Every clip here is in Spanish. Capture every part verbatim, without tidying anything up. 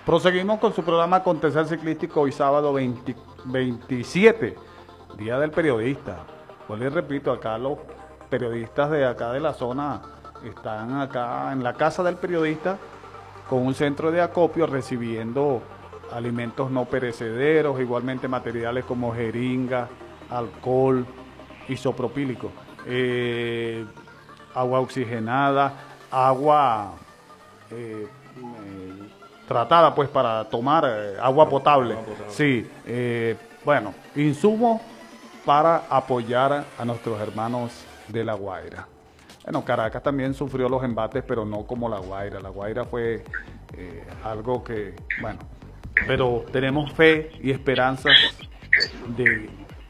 Proseguimos con su programa Acontecer Ciclístico hoy sábado veinte, veintisiete, Día del Periodista. Pues les repito, acá los periodistas de acá de la zona están acá en la casa del periodista con un centro de acopio recibiendo alimentos no perecederos, igualmente materiales como jeringa, alcohol, isopropílico, eh, agua oxigenada, agua eh, eh, tratada pues para tomar eh, agua potable. Agua potable. Sí, eh, bueno, insumos para apoyar a nuestros hermanos de La Guaira. Bueno, Caracas también sufrió los embates, pero no como La Guaira. La Guaira fue eh, algo que, bueno, pero tenemos fe y esperanzas de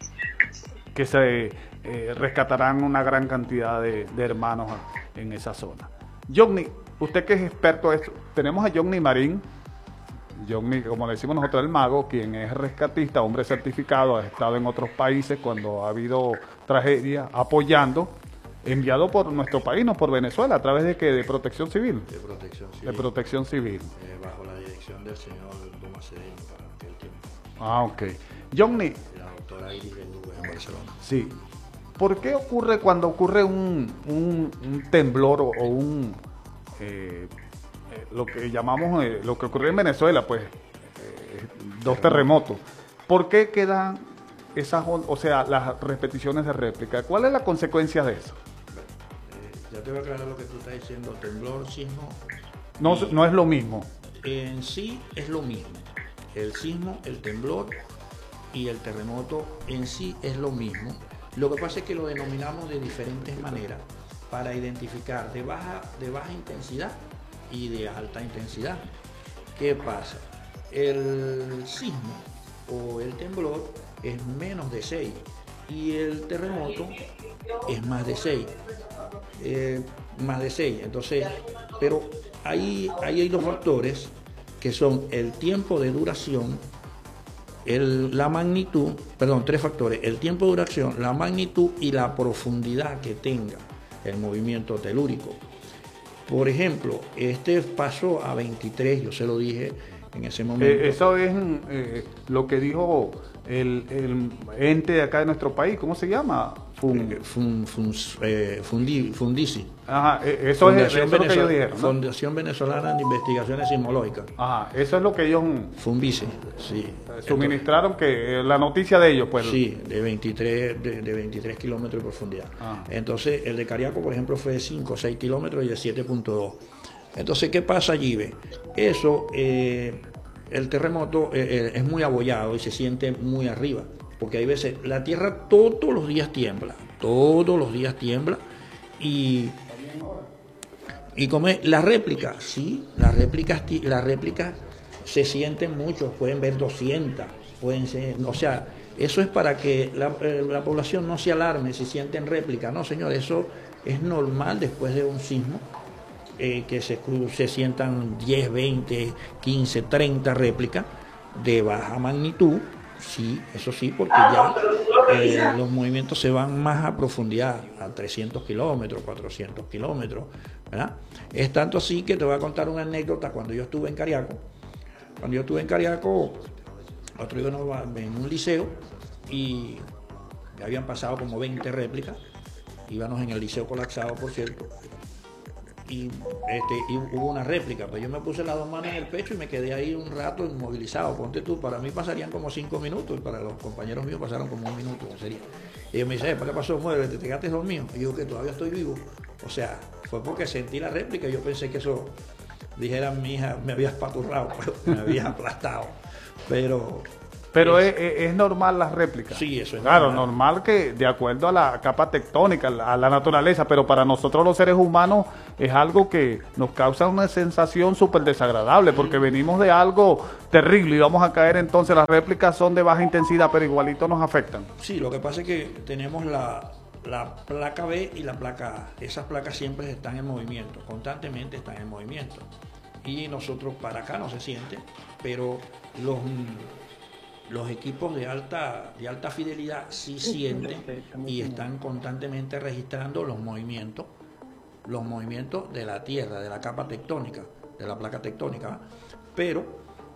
que se eh, rescatarán una gran cantidad de, de hermanos en esa zona. Johnny, usted que es experto en esto, tenemos a Johnny Marín. Johnny, como le decimos nosotros, el mago, quien es rescatista, hombre certificado, ha estado en otros países cuando ha habido tragedia, apoyando, enviado por nuestro país, no por Venezuela, a través de que de Protección Civil. De Protección Civil. De Protección Civil. Eh, bajo la dirección del señor Dumas Cedeño para aquel tiempo. Ah, ok. Johnny. La doctora Iris Verdugo en Barcelona. Sí. ¿Por qué ocurre cuando ocurre un, un, un temblor o, o un... Eh, lo que llamamos, eh, lo que ocurrió en Venezuela, pues, eh, dos terremotos. ¿Por qué quedan esas, o sea, las repeticiones de réplica? ¿Cuál es la consecuencia de eso? Eh, ya te voy a aclarar lo que tú estás diciendo, temblor, sismo. No, no es lo mismo. En sí es lo mismo. El sismo, el temblor y el terremoto en sí es lo mismo. Lo que pasa es que lo denominamos de diferentes maneras para identificar de baja, de baja intensidad y de alta intensidad. ¿Qué pasa? El sismo o el temblor es menos de seis y el terremoto es más de seis. Eh, más de seis. Entonces, pero ahí, ahí hay dos factores que son el tiempo de duración, el, la magnitud, perdón, tres factores, el tiempo de duración, la magnitud y la profundidad que tenga el movimiento telúrico. Por ejemplo, este pasó a veintitrés, yo se lo dije en ese momento. Eh, eso es eh, lo que dijo el, el ente de acá de nuestro país, ¿cómo se llama? Fun, fun, fun, eh, fundi, Fundisi. Ajá, eso es, eso es lo que ellos dijeron, ¿no? Fundación Venezolana de Investigaciones Sismológicas. Ajá, eso es lo que ellos... Funvice, sí. Suministraron Entonces, que la noticia de ellos, pues... Sí, de veintitrés, de, de veintitrés kilómetros de profundidad. Ajá. Entonces, el de Cariaco, por ejemplo, fue de cinco o seis kilómetros y de siete punto dos. Entonces, ¿qué pasa allí? Ve? Eso, eh, el terremoto eh, es muy abollado y se siente muy arriba. Porque hay veces, la tierra todos los días tiembla, todos los días tiembla y, y como es, las réplicas, sí, las réplicas, las réplicas se sienten mucho, pueden ver doscientas, pueden ser, o sea, eso es para que la, la población no se alarme si sienten réplicas, no señor, eso es normal después de un sismo, eh, que se, se sientan diez, veinte, quince, treinta réplicas de baja magnitud. Sí, eso sí, porque ya eh, los movimientos se van más a profundidad, a trescientos kilómetros, cuatrocientos kilómetros, ¿verdad? Es tanto así que te voy a contar una anécdota cuando yo estuve en Cariaco. Cuando yo estuve en Cariaco, otro día en un liceo y ya habían pasado como veinte réplicas, íbamos en el liceo colapsado, por cierto, y, este, y hubo una réplica, pues yo me puse las dos manos en el pecho y me quedé ahí un rato inmovilizado. Ponte tú, para mí pasarían como cinco minutos y para los compañeros míos pasaron como un minuto, sería. Y ellos me dicen, ¿para qué pasó? Muévete, te quedaste dormido. Y yo, que todavía estoy vivo. O sea, fue porque sentí la réplica y yo pensé que eso, dijera mi hija, me había espaturrado, me había aplastado. Pero... Pero es, es, es normal las réplicas. Sí, eso es claro, normal. normal que de acuerdo a la capa tectónica, a la naturaleza, pero para nosotros los seres humanos es algo que nos causa una sensación súper desagradable, porque venimos de algo terrible y vamos a caer, entonces las réplicas son de baja intensidad, pero igualito nos afectan. Sí, lo que pasa es que tenemos la, la placa B y la placa A. Esas placas siempre están en movimiento, constantemente están en movimiento. Y nosotros para acá no se siente, pero los... Los equipos de alta, de alta fidelidad sí sienten y están constantemente registrando los movimientos, los movimientos de la Tierra, de la capa tectónica, de la placa tectónica. Pero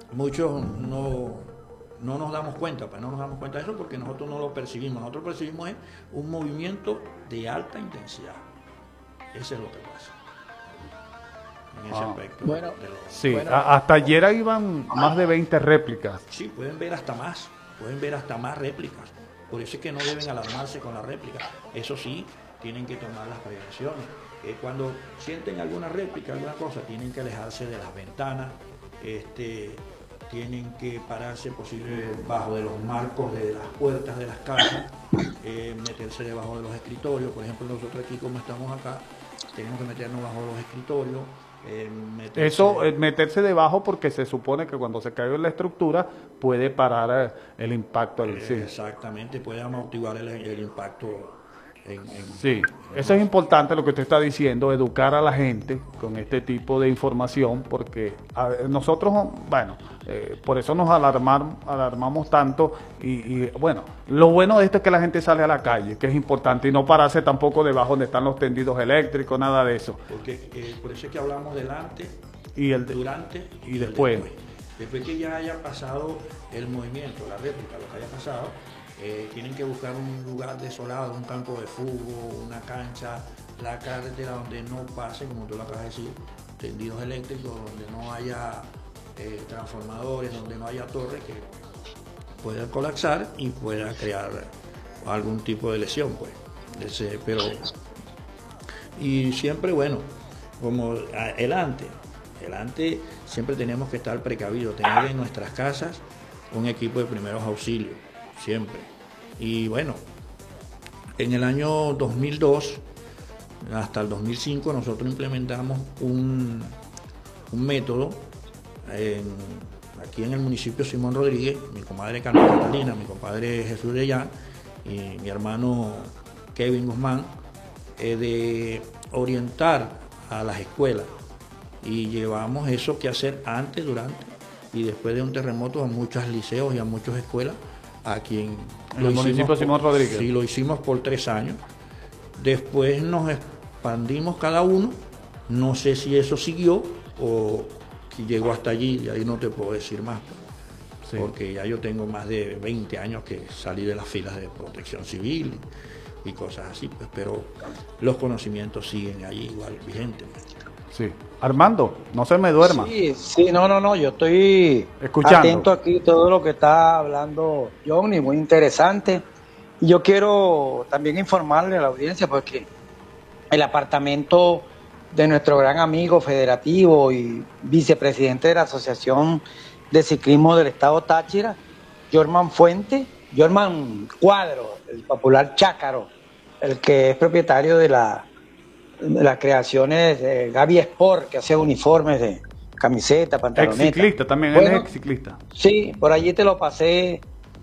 muchos no, no nos damos cuenta, pues no nos damos cuenta de eso porque nosotros no lo percibimos. Nosotros percibimos es un movimiento de alta intensidad. Eso es lo que pasa. En ese ah, aspecto. Bueno, de los, sí, bueno, a, hasta ayer iban más de veinte réplicas. Sí, pueden ver hasta más, pueden ver hasta más réplicas. Por eso es que no deben alarmarse con la réplica. Eso sí, tienen que tomar las prevenciones. Eh, cuando sienten alguna réplica, alguna cosa, tienen que alejarse de las ventanas, este, tienen que pararse posible bajo de los marcos de las puertas de las casas, eh, meterse debajo de los escritorios. Por ejemplo, nosotros aquí como estamos acá, tenemos que meternos bajo los escritorios. Eh, meterse... Eso, eh, meterse debajo porque se supone que cuando se cae la estructura puede parar eh, el impacto. Del, eh, sí. Exactamente, puede amortiguar el, el impacto. En, en, sí, en eso es importante lo que usted está diciendo, educar a la gente con este tipo de información, porque a, nosotros, bueno, eh, por eso nos alarmar, alarmamos tanto y, y bueno, lo bueno de esto es que la gente sale a la calle, que es importante, y no pararse tampoco debajo donde están los tendidos eléctricos, nada de eso. Porque eh, por eso es que hablamos del antes, y el durante y, y después. después. Después que ya haya pasado el movimiento, la réplica, lo que haya pasado, Eh, tienen que buscar un lugar desolado, un campo de fútbol, una cancha, la carretera donde no pase, como tú lo acabas de decir, tendidos eléctricos, donde no haya eh, transformadores, donde no haya torres que pueda colapsar y pueda crear algún tipo de lesión, pues. Ese, pero y siempre, bueno, como el antes, el antes siempre tenemos que estar precavidos, tener en nuestras casas un equipo de primeros auxilios. Siempre. Y bueno, en el año dos mil dos hasta el dos mil cinco nosotros implementamos un, un método en, aquí en el municipio Simón Rodríguez, mi comadre Carmen Catalina, mi compadre Jesús de Allá y mi hermano Kevin Guzmán, eh, de orientar a las escuelas, y llevamos eso que hacer antes, durante y después de un terremoto a muchos liceos y a muchas escuelas. Aquí en, en el municipio Simón Rodríguez. Sí, lo hicimos por tres años. Después nos expandimos cada uno. No sé si eso siguió o si llegó hasta allí, y ahí no te puedo decir más. Sí. Porque ya yo tengo más de veinte años que salí de las filas de protección civil y, y cosas así, pues, pero los conocimientos siguen allí igual vigentes. Sí. Armando, no se me duerma. Sí, sí, no, no, no, yo estoy escuchando, atento aquí todo lo que está hablando Johnny, muy interesante. Y yo quiero también informarle a la audiencia, porque el apartamento de nuestro gran amigo federativo y vicepresidente de la Asociación de Ciclismo del Estado Táchira, Jorman Fuente, Jorman Cuadro, el popular Chácaro, el que es propietario de la las creaciones de Gaby Sport, que hace uniformes de camiseta, pantaloneta. Ex ciclista también, bueno, él es ex ciclista. Sí, por allí te lo pasé,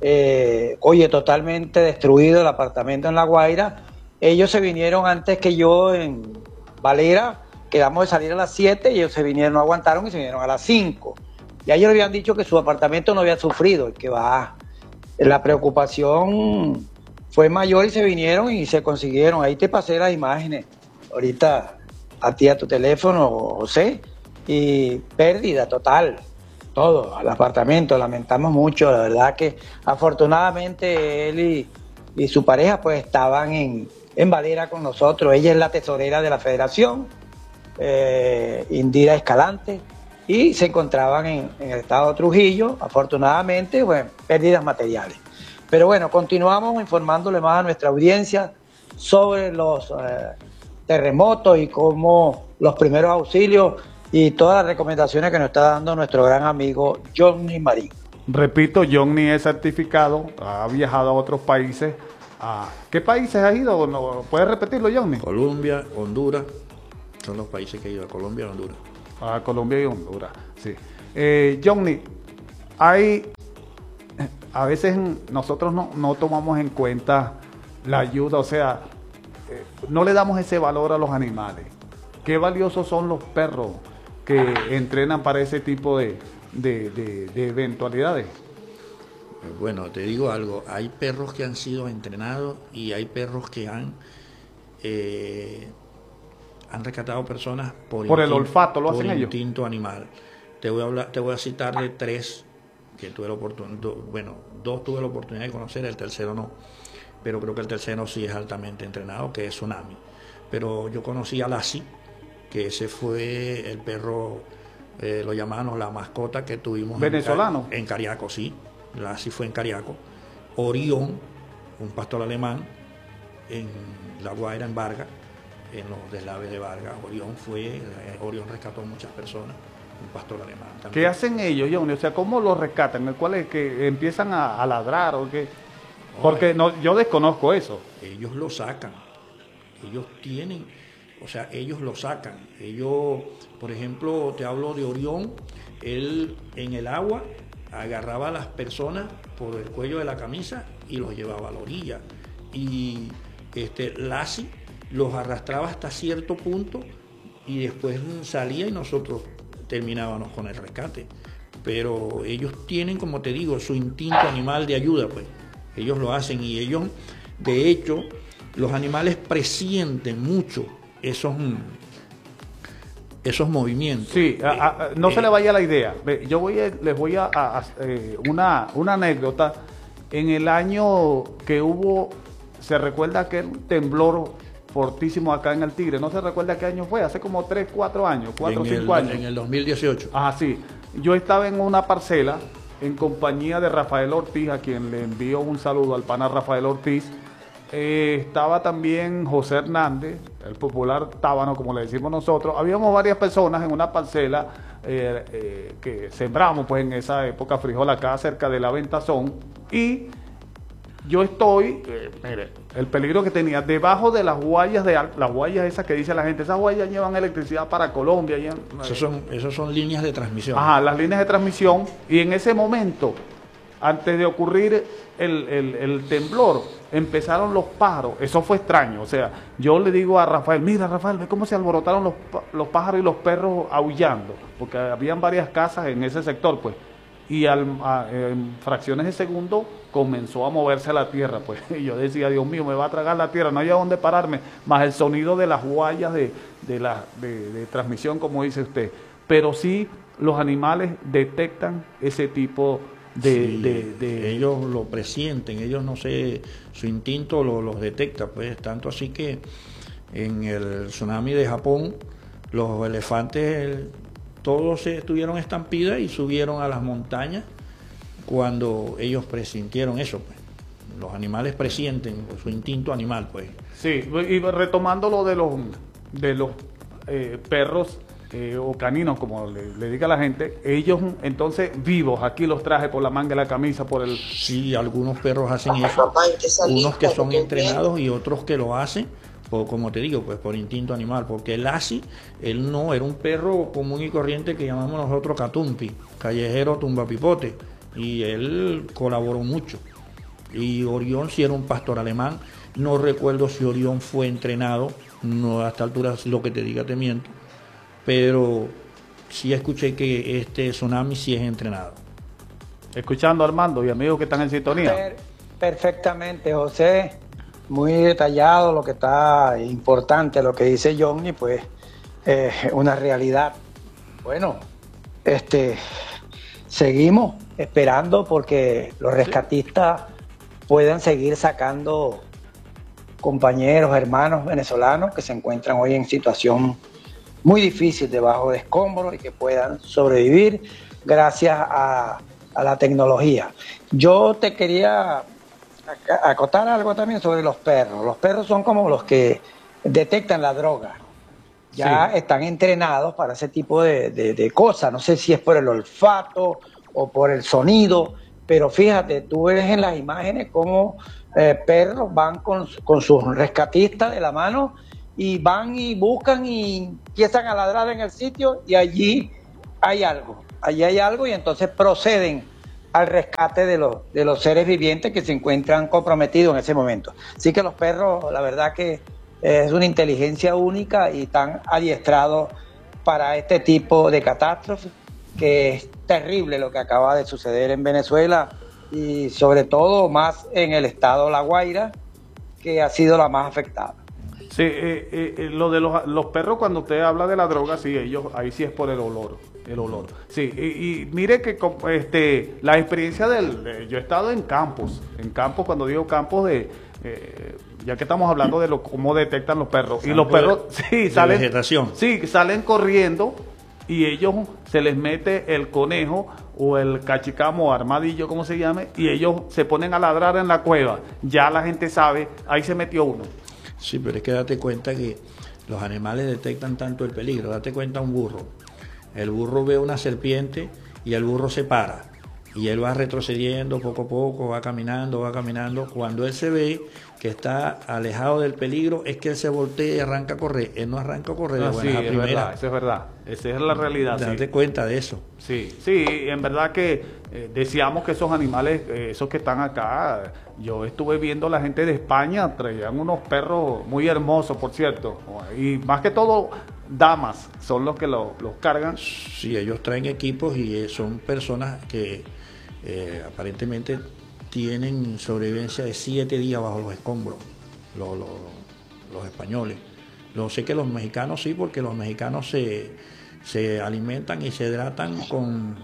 eh, oye, totalmente destruido el apartamento en La Guaira. Ellos se vinieron antes que yo en Valera, quedamos de salir a las siete y ellos se vinieron, no aguantaron y se vinieron a las cinco. Y a ellos le habían dicho que su apartamento no había sufrido, y que va, la preocupación fue mayor y se vinieron y se consiguieron. Ahí te pasé las imágenes ahorita a ti a tu teléfono, José, y pérdida total, todo, al apartamento. Lamentamos mucho, la verdad que afortunadamente él y, y su pareja pues estaban en, en Valera con nosotros. Ella es la tesorera de la federación, eh, Indira Escalante, y se encontraban en, en el estado de Trujillo, afortunadamente, bueno, pérdidas materiales. Pero bueno, continuamos informándole más a nuestra audiencia sobre los eh, terremotos y cómo los primeros auxilios y todas las recomendaciones que nos está dando nuestro gran amigo Johnny Marín. Repito, Johnny es certificado, ha viajado a otros países. ¿A qué países ha ido? ¿No? ¿Puedes repetirlo, Johnny? Colombia, Honduras, son los países que he ido, a Colombia y Honduras. A Colombia y Honduras, sí. Eh, Johnny, hay, a veces nosotros no, no tomamos en cuenta la ayuda, o sea, eh, no le damos ese valor a los animales. Qué valiosos son los perros que entrenan para ese tipo de, de, de, de eventualidades. Bueno, te digo algo, hay perros que han sido entrenados y hay perros que han eh, han rescatado personas por, por instinto, el olfato, lo por hacen ellos. instinto animal. Te voy a hablar, te voy a citar de tres que tuve la oportunidad, bueno, dos tuve la oportunidad de conocer, el tercero no, pero creo que el tercero sí es altamente entrenado, que es Tsunami. Pero yo conocí a Lassie, que ese fue el perro, eh, lo llamamos la mascota que tuvimos venezolano en, en Cariaco, sí, Lassie fue en Cariaco. Orión, un pastor alemán en La Guaira, en Vargas, en los deslaves de Vargas. Orión fue, eh, Orión rescató a muchas personas, un pastor alemán también. ¿Qué hacen ellos, Johnny? O sea, ¿cómo los rescatan? ¿Cuál es que empiezan a, a ladrar o qué? Porque no, yo desconozco eso. Ellos lo sacan, ellos tienen, o sea, ellos lo sacan. Ellos, por ejemplo, te hablo de Orión, él en el agua agarraba a las personas por el cuello de la camisa y los llevaba a la orilla. Y este Lassie los arrastraba hasta cierto punto y después salía y nosotros terminábamos con el rescate. Pero ellos tienen, como te digo, su instinto animal de ayuda, pues. Ellos lo hacen y ellos, de hecho, los animales presienten mucho esos, esos movimientos. Sí, a, a, no eh, se le vaya la idea. Yo voy a, les voy a, a, a eh, una, una anécdota. En el año que hubo, se recuerda aquel temblor fortísimo acá en el Tigre. ¿No se recuerda qué año fue? Hace como tres, cuatro años, cuatro o cinco años. En el dos mil dieciocho. Ajá, sí. Yo estaba en una parcela en compañía de Rafael Ortiz, a quien le envío un saludo al pana Rafael Ortiz. Eh, estaba también José Hernández, el popular tábano, como le decimos nosotros. Habíamos varias personas en una parcela eh, eh, que sembramos pues en esa época frijol acá cerca de la Ventazón. Y yo estoy, eh, mire, el peligro que tenía debajo de las guayas, de las guayas esas que dice la gente, esas guayas llevan electricidad para Colombia. Llevan, esas son, esas son líneas de transmisión. Ajá, las líneas de transmisión. Y en ese momento, antes de ocurrir el, el, el temblor, empezaron los pájaros. Eso fue extraño. O sea, yo le digo a Rafael, mira Rafael, ve cómo se alborotaron los, los pájaros y los perros aullando. Porque habían varias casas en ese sector, pues. Y al, a, en fracciones de segundo comenzó a moverse la tierra, pues. Y yo decía, Dios mío, me va a tragar la tierra, no había dónde pararme, más el sonido de las guayas de, de, la, de, de transmisión, como dice usted. Pero sí, los animales detectan ese tipo de... Sí, de, de... ellos lo presienten, ellos no sé, su instinto lo, los detecta, pues, tanto así que en el tsunami de Japón, los elefantes... todos se estuvieron estampidas y subieron a las montañas cuando ellos presintieron eso, pues. Los animales presienten su instinto animal, pues. Sí, y retomando lo de los de los eh, perros eh, o caninos, como le, le diga la gente, ellos entonces vivos, aquí los traje por la manga de la camisa, por el... Sí, algunos perros hacen eso, unos que son entrenados y otros que lo hacen, por, como te digo, pues por instinto animal, porque el Lassie, él no, era un perro común y corriente que llamamos nosotros catumpi, callejero tumbapipote, y él colaboró mucho. Y Orión sí era un pastor alemán, no recuerdo si Orión fue entrenado, no a esta altura lo que te diga te miento, pero sí escuché que este Tsunami sí es entrenado. Escuchando a Armando y amigos que están en sintonía. Per perfectamente, José. Muy detallado lo que está importante, lo que dice Johnny, pues eh, una realidad. Bueno, este, seguimos esperando porque los rescatistas puedan seguir sacando compañeros, hermanos venezolanos que se encuentran hoy en situación muy difícil debajo de escombros y que puedan sobrevivir gracias a, a la tecnología. Yo te quería acotar algo también sobre los perros. Los perros son como los que detectan la droga. Ya sí. Están entrenados para ese tipo de, de, de cosas. No sé si es por el olfato o por el sonido, pero fíjate, tú ves en las imágenes cómo eh, perros van con, con sus rescatistas de la mano y van y buscan y empiezan a ladrar en el sitio y allí hay algo. Allí hay algo y entonces proceden al rescate de los, de los seres vivientes que se encuentran comprometidos en ese momento. Así que los perros, la verdad que es una inteligencia única y están adiestrados para este tipo de catástrofes, que es terrible lo que acaba de suceder en Venezuela y sobre todo más en el estado La Guaira, que ha sido la más afectada. Sí, eh, eh, lo de los, los perros, cuando usted habla de la droga, sí, ellos, ahí sí es por el olor, el olor. Sí, y, y mire que este, la experiencia del, de, yo he estado en campos, en campos, cuando digo campos de, eh, ya que estamos hablando de lo, cómo detectan los perros, y los perros, sí, salen, vegetación. sí, salen corriendo, y ellos se les mete el conejo o el cachicamo, armadillo, como se llame, y ellos se ponen a ladrar en la cueva. Ya la gente sabe, ahí se metió uno. Sí, pero es que date cuenta que los animales detectan tanto el peligro. Date cuenta un burro. El burro ve una serpiente y el burro se para. Y él va retrocediendo poco a poco, va caminando, va caminando. Cuando él se ve que está alejado del peligro, es que él se voltea y arranca a correr. Él no arranca a correr de Ah, buenas sí, a es primeras. verdad, eso es verdad. Esa es la realidad. Date sí. cuenta de eso. Sí, sí, en verdad que eh, decíamos que esos animales, eh, esos que están acá, yo estuve viendo la gente de España, traían unos perros muy hermosos, por cierto, y más que todo damas son los que los lo cargan. Sí, ellos traen equipos y eh, son personas que eh, aparentemente tienen sobrevivencia de siete días bajo los escombros, los, los, los españoles. Lo sé que los mexicanos sí, porque los mexicanos se, se alimentan y se hidratan con,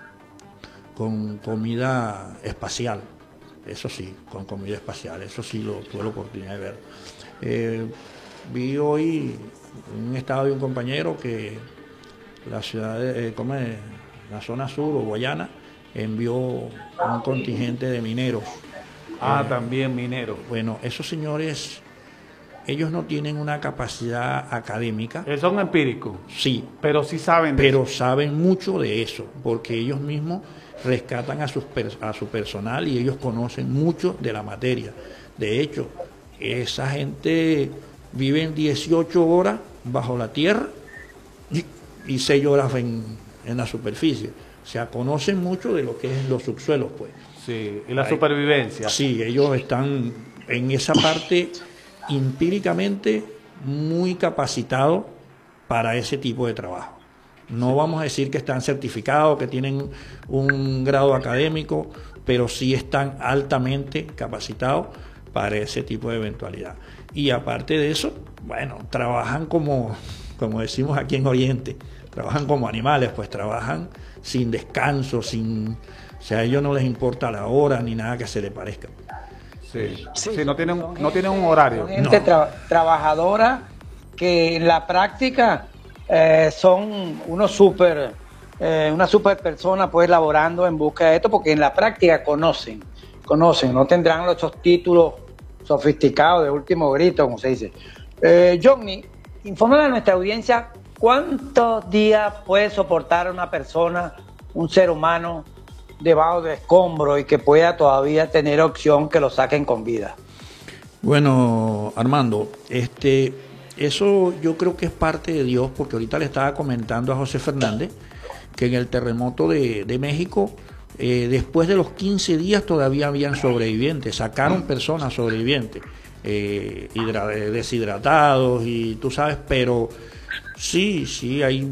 con comida espacial. Eso sí, con comida espacial. Eso sí lo tuve la oportunidad de ver. Eh, vi hoy en un estado de un compañero que la ciudad de, eh, ¿cómo es? La zona sur o Guayana envió un contingente de mineros. Ah, eh, también mineros. Bueno, esos señores, ellos no tienen una capacidad académica. Eh, son empíricos. Sí. Pero sí saben de Pero eso. saben mucho de eso, porque ellos mismos rescatan a, sus a su personal y ellos conocen mucho de la materia. De hecho, esa gente vive dieciocho horas bajo la tierra y, y seis horas en, en la superficie. O sea, conocen mucho de lo que es los subsuelos, pues. Sí, y la Ahí, supervivencia. Sí, ellos están en esa parte empíricamente muy capacitados para ese tipo de trabajo. No sí. Vamos a decir que están certificados, que tienen un grado académico, pero sí están altamente capacitados para ese tipo de eventualidad. Y aparte de eso, bueno, trabajan como, como decimos aquí en Oriente, trabajan como animales, pues trabajan sin descanso, sin, o sea, a ellos no les importa la hora ni nada que se les parezca. Sí, sí, sí no tienen, no tienen un horario. Son gente no. tra trabajadora que en la práctica eh, son unos super, eh, una super persona pues laborando en busca de esto, porque en la práctica conocen, conocen, no tendrán esos títulos sofisticados de último grito, como se dice. Eh, Johnny, infórmale a nuestra audiencia cuántos días puede soportar una persona, un ser humano, debajo de escombro y que pueda todavía tener opción que lo saquen con vida. Bueno, Armando, este, eso yo creo que es parte de Dios, porque ahorita le estaba comentando a José Fernández que en el terremoto de, de México, eh, después de los quince días todavía habían sobrevivientes, sacaron personas sobrevivientes, eh, hidra, deshidratados y tú sabes, pero sí, sí, hay...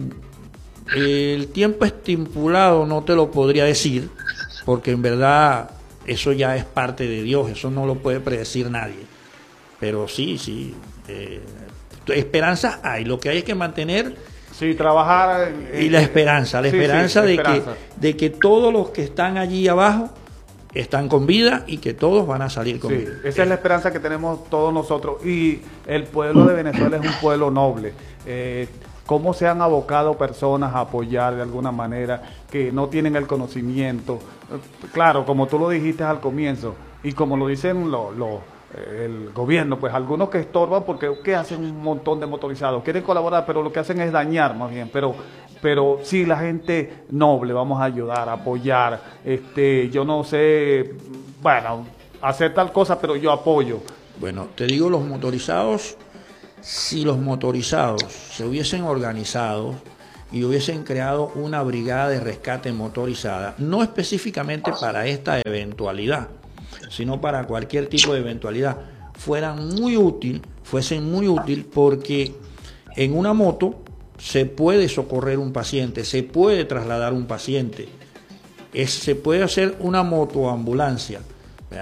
El tiempo estipulado no te lo podría decir, porque en verdad eso ya es parte de Dios, eso no lo puede predecir nadie. Pero sí, sí, eh, esperanza hay, lo que hay es que mantener... Sí, trabajar... En, y la esperanza, la sí, esperanza, sí, de, esperanza. Que, de que todos los que están allí abajo están con vida y que todos van a salir con sí, vida. Esa eh. es la esperanza que tenemos todos nosotros. Y el pueblo de Venezuela es un pueblo noble. Eh, cómo se han abocado personas a apoyar de alguna manera que no tienen el conocimiento. Claro, como tú lo dijiste al comienzo, y como lo dicen los... Lo, el gobierno, pues algunos que estorban porque ¿qué hacen un montón de motorizados? Quieren colaborar, pero lo que hacen es dañar más bien. Pero, pero sí, la gente noble, vamos a ayudar, a apoyar. Este, yo no sé, bueno, hacer tal cosa, pero yo apoyo. Bueno, te digo, los motorizados, si los motorizados se hubiesen organizado y hubiesen creado una brigada de rescate motorizada, no específicamente para esta eventualidad, sino para cualquier tipo de eventualidad, fueran muy útil, fuesen muy útil, porque en una moto se puede socorrer un paciente, se puede trasladar un paciente, es, se puede hacer una motoambulancia, ¿verdad?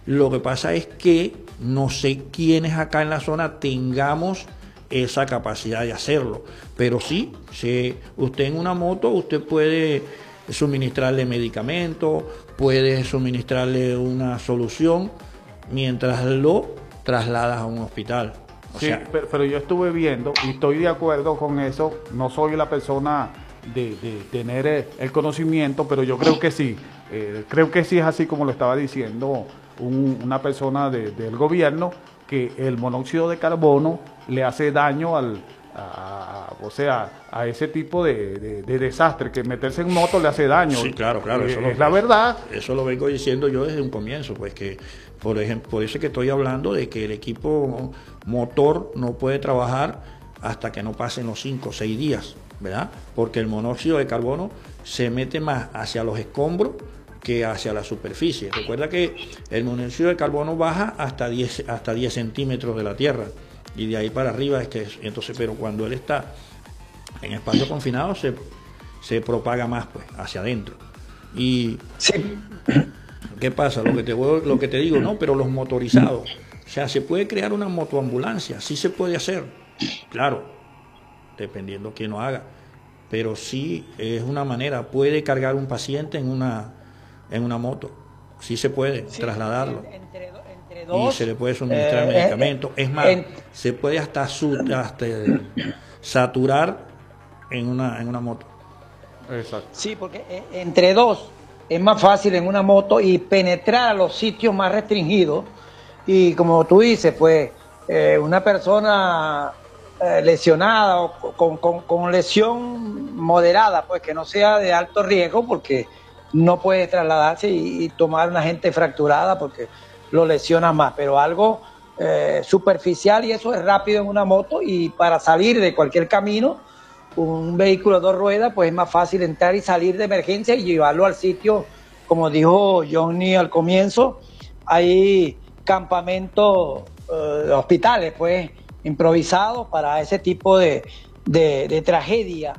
Lo que pasa es que no sé quiénes acá en la zona tengamos esa capacidad de hacerlo, pero sí, si usted en una moto, usted puede suministrarle medicamentos, puede suministrarle una solución mientras lo trasladas a un hospital. O sí, sea, pero, pero yo estuve viendo y estoy de acuerdo con eso. No soy la persona de, de tener eh, el conocimiento, pero yo creo que sí. Eh, creo que sí es así como lo estaba diciendo un, una persona de, del gobierno, que el monóxido de carbono le hace daño al, a, a, o sea, a ese tipo de, de, de desastre, que meterse en moto le hace daño. Sí, claro, claro. Eh, eso es lo, la verdad. Eso lo vengo diciendo yo desde un comienzo, pues que, por ejemplo, por eso es que estoy hablando de que el equipo motor no puede trabajar hasta que no pasen los cinco o seis días, ¿verdad? Porque el monóxido de carbono se mete más hacia los escombros que hacia la superficie. Recuerda que el monóxido de carbono baja hasta diez, hasta diez centímetros de la tierra, y de ahí para arriba es que es, entonces, pero cuando él está en espacio confinado se, se propaga más, pues, hacia adentro. Y Sí. ¿qué pasa? Lo que te lo que te digo, no, pero los motorizados, o sea, se puede crear una motoambulancia, sí se puede hacer, claro, dependiendo quién lo haga, pero sí es una manera, puede cargar un paciente en una en una moto, sí se puede Sí, trasladarlo. entre, entre dos, Y se le puede suministrar eh, medicamentos. eh, Es más, en, se puede hasta, su, hasta saturar en una, en una moto. Exacto. Sí, porque eh, entre dos es más fácil en una moto y penetrar a los sitios más restringidos. Y como tú dices, pues eh, una persona eh, lesionada o con, con, con lesión moderada, pues que no sea de alto riesgo, porque no puede trasladarse y, y tomar una gente fracturada porque lo lesiona más, pero algo eh, superficial, y eso es rápido en una moto, y para salir de cualquier camino, un vehículo de dos ruedas, pues es más fácil entrar y salir de emergencia y llevarlo al sitio, como dijo Johnny al comienzo. Hay campamentos, eh, hospitales, pues, improvisados para ese tipo de, de, de tragedia.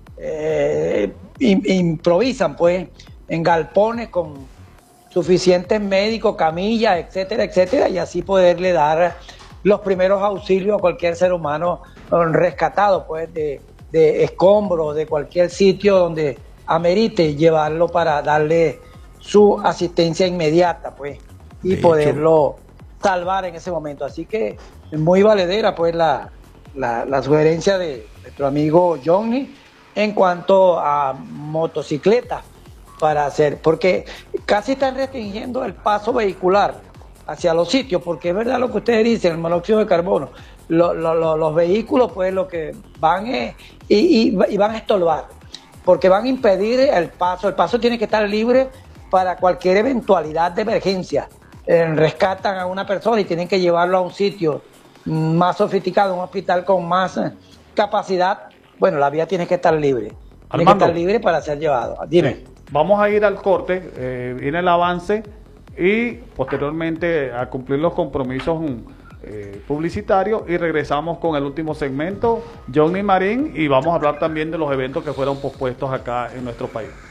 Eh, improvisan, pues, en galpones con suficientes médicos, camillas, etcétera, etcétera, y así poderle dar los primeros auxilios a cualquier ser humano rescatado, pues, de, de escombros, de cualquier sitio donde amerite llevarlo para darle su asistencia inmediata, pues, y De poderlo hecho, salvar en ese momento. Así que es muy valedera, pues, la, la, la sugerencia de nuestro amigo Johnny en cuanto a motocicletas para hacer, porque casi están restringiendo el paso vehicular hacia los sitios, porque es verdad lo que ustedes dicen, el monóxido de carbono, lo, lo, lo, los vehículos, pues, lo que van es, y, y, y van a estorbar, porque van a impedir el paso. El paso tiene que estar libre para cualquier eventualidad de emergencia. Eh, rescatan a una persona y tienen que llevarlo a un sitio más sofisticado, un hospital con más eh, capacidad. Bueno, la vía tiene que estar libre. Tiene Armando, que estar libre para ser llevado. Dime. Sí. Vamos a ir al corte, eh, viene el avance y posteriormente a cumplir los compromisos eh, publicitarios, y regresamos con el último segmento, Johnny Marín, y vamos a hablar también de los eventos que fueron pospuestos acá en nuestro país.